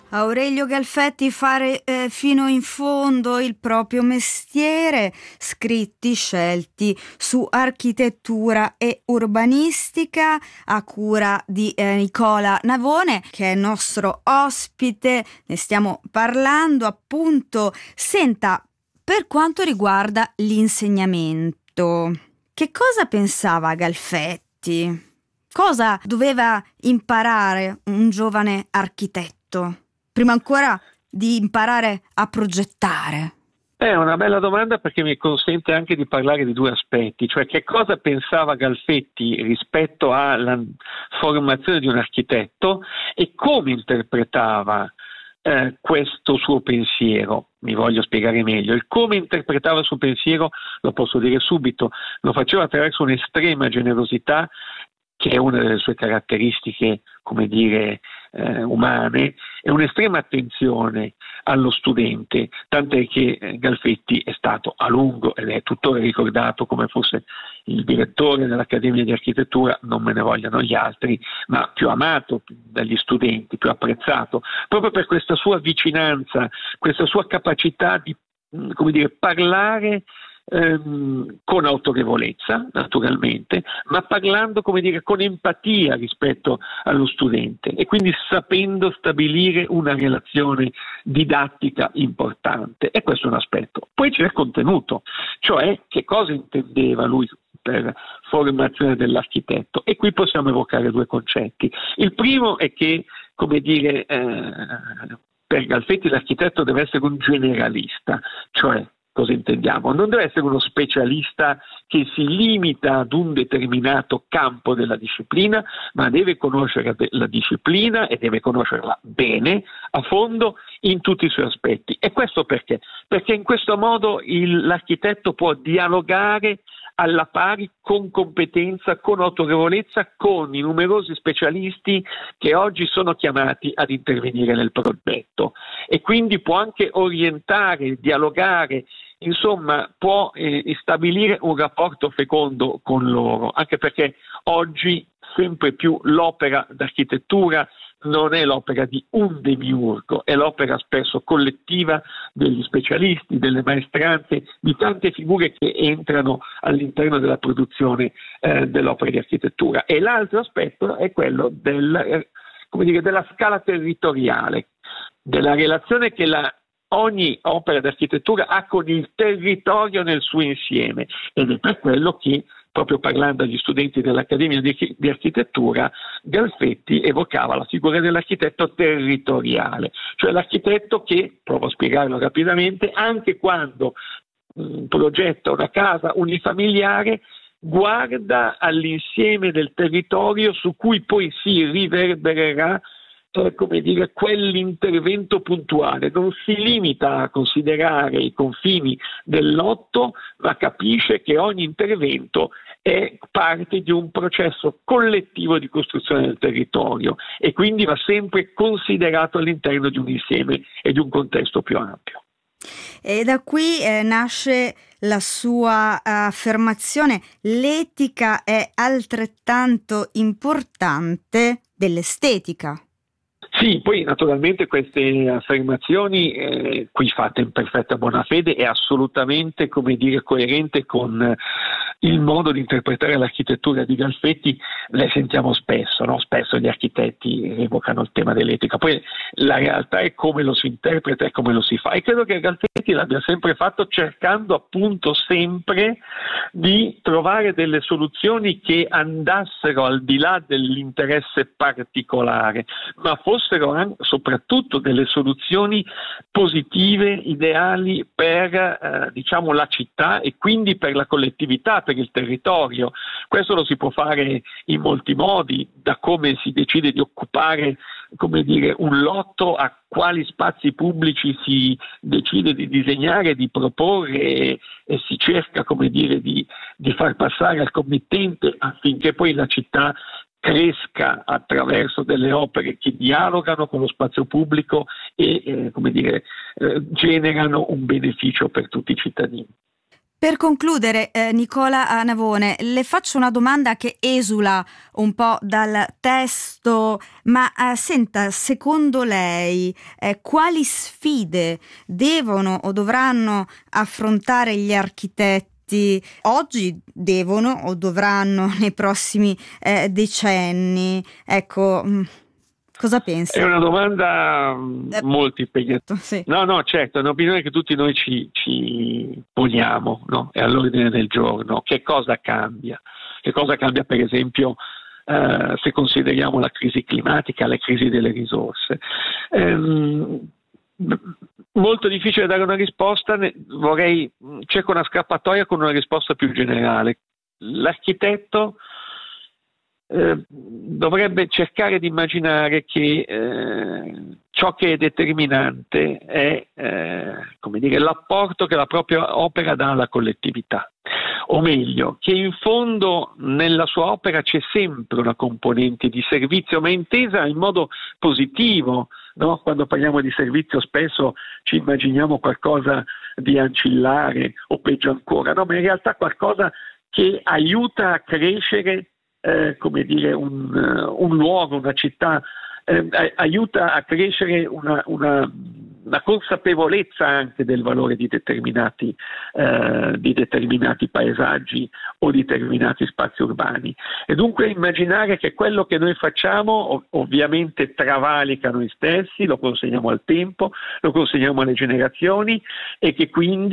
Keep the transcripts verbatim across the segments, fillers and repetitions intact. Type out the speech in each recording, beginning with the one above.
Aurelio Galfetti, fare eh, fino in fondo il proprio mestiere, scritti scelti su architettura e urbanistica a cura di eh, Nicola Navone, che è il nostro ospite. Ne stiamo parlando appunto. Senta, per quanto riguarda l'insegnamento, che cosa pensava Galfetti? Cosa doveva imparare un giovane architetto prima ancora di imparare a progettare? È una bella domanda, perché mi consente anche di parlare di due aspetti, cioè che cosa pensava Galfetti rispetto alla formazione di un architetto e come interpretava eh, questo suo pensiero. Mi voglio spiegare meglio. Il come interpretava il suo pensiero lo posso dire subito: lo faceva attraverso un'estrema generosità, che è una delle sue caratteristiche, come dire, eh, umane, e un'estrema attenzione allo studente, tant'è che eh, Galfetti è stato a lungo, ed è tuttora ricordato come fosse il direttore dell'Accademia di Architettura, non me ne vogliano gli altri, ma più amato dagli studenti, più apprezzato, proprio per questa sua vicinanza, questa sua capacità di, come dire, parlare Ehm, con autorevolezza, naturalmente, ma parlando, come dire, con empatia rispetto allo studente, e quindi sapendo stabilire una relazione didattica importante. E questo è un aspetto. Poi c'è il contenuto, cioè che cosa intendeva lui per formazione dell'architetto, e qui possiamo evocare due concetti. Il primo è che, come dire, eh, per Galfetti l'architetto deve essere un generalista, cioè cosa intendiamo? Non deve essere uno specialista che si limita ad un determinato campo della disciplina, ma deve conoscere la disciplina e deve conoscerla bene, a fondo, in tutti i suoi aspetti. E questo perché? Perché in questo modo il, l'architetto può dialogare alla pari, con competenza, con autorevolezza, con i numerosi specialisti che oggi sono chiamati ad intervenire nel progetto, e quindi può anche orientare, dialogare, insomma può eh, stabilire un rapporto fecondo con loro, anche perché oggi sempre più l'opera d'architettura non è l'opera di un demiurgo, è l'opera spesso collettiva degli specialisti, delle maestranze, di tante figure che entrano all'interno della produzione eh, dell'opera di architettura. E l'altro aspetto è quello del, eh, come dire, della scala territoriale, della relazione che la ogni opera d'architettura ha con il territorio nel suo insieme, ed è per quello che, proprio parlando agli studenti dell'Accademia di, di Architettura, Galfetti evocava la figura dell'architetto territoriale, cioè l'architetto che, provo a spiegarlo rapidamente, anche quando mh, progetta una casa unifamiliare, guarda all'insieme del territorio su cui poi si riverbererà eh, come dire, quell'intervento puntuale. Non si limita a considerare i confini del lotto, ma capisce che ogni intervento è parte di un processo collettivo di costruzione del territorio, e quindi va sempre considerato all'interno di un insieme e di un contesto più ampio. E da qui eh, nasce la sua affermazione: l'etica è altrettanto importante dell'estetica. Sì, poi naturalmente queste affermazioni, eh, qui fatte in perfetta buona fede, è assolutamente, come dire, coerente con il modo di interpretare l'architettura di Galfetti, le sentiamo spesso, no? Spesso gli architetti evocano il tema dell'etica, poi la realtà è come lo si interpreta e come lo si fa, e credo che Galfetti l'abbia sempre fatto cercando appunto sempre di trovare delle soluzioni che andassero al di là dell'interesse particolare, ma fossero anche, soprattutto delle soluzioni positive, ideali per eh, diciamo la città e quindi per la collettività, per il territorio. Questo lo si può fare in molti modi, da come si decide di occupare, come dire, un lotto, a quali spazi pubblici si decide di disegnare, di proporre, e, e si cerca, come dire, di, di far passare al committente affinché poi la città cresca attraverso delle opere che dialogano con lo spazio pubblico e eh, come dire, eh, generano un beneficio per tutti i cittadini. Per concludere, eh, Nicola Navone, le faccio una domanda che esula un po' dal testo, ma eh, senta, secondo lei eh, quali sfide devono o dovranno affrontare gli architetti oggi, devono o dovranno nei prossimi eh, decenni? Ecco, mh, cosa pensa? È una domanda Eh, molto impegnativa. sì. No, no, certo, è un'opinione che tutti noi ci, ci poniamo, no? È all'ordine del giorno. Che cosa cambia? Che cosa cambia, per esempio, eh, se consideriamo la crisi climatica, le crisi delle risorse? Ehm, molto difficile dare una risposta, ne, vorrei, cerco una scappatoia con una risposta più generale. L'architetto Eh, dovrebbe cercare di immaginare che eh, ciò che è determinante è eh, come dire, l'apporto che la propria opera dà alla collettività, o meglio, che in fondo nella sua opera c'è sempre una componente di servizio, ma intesa in modo positivo, no? Quando parliamo di servizio spesso ci immaginiamo qualcosa di ancillare o peggio ancora, no? Ma in realtà qualcosa che aiuta a crescere Eh, come dire, un, uh, un luogo, una città, eh, aiuta a crescere una, una, una consapevolezza anche del valore di determinati, eh, di determinati paesaggi o di determinati spazi urbani. E dunque immaginare che quello che noi facciamo ov- ovviamente travalica noi stessi, lo consegniamo al tempo, lo consegniamo alle generazioni e che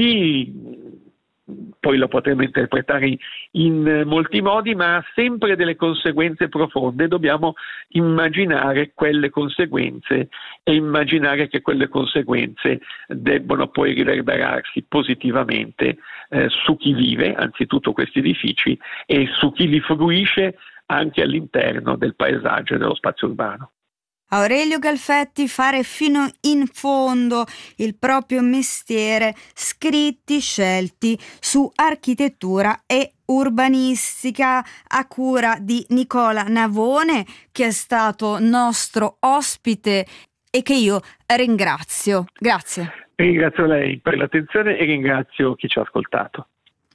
quindi poi lo potremmo interpretare in molti modi, ma ha sempre delle conseguenze profonde. Dobbiamo immaginare quelle conseguenze e immaginare che quelle conseguenze debbono poi riverberarsi positivamente eh, su chi vive, anzitutto questi edifici, e su chi li fruisce anche all'interno del paesaggio e dello spazio urbano. Aurelio Galfetti, fare fino in fondo il proprio mestiere, scritti scelti su architettura e urbanistica, a cura di Nicola Navone, che è stato nostro ospite e che io ringrazio. Grazie. Ringrazio lei per l'attenzione e ringrazio chi ci ha ascoltato.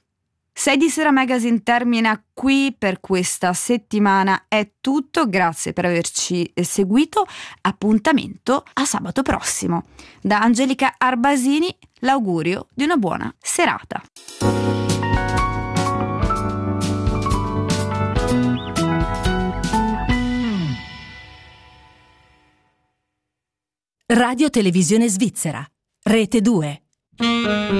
sei di Sera Magazine termina qui per questa settimana, è tutto, grazie per averci seguito, appuntamento a sabato prossimo. Da Angelica Arbasini l'augurio di una buona serata. Radio Televisione Svizzera, Rete due.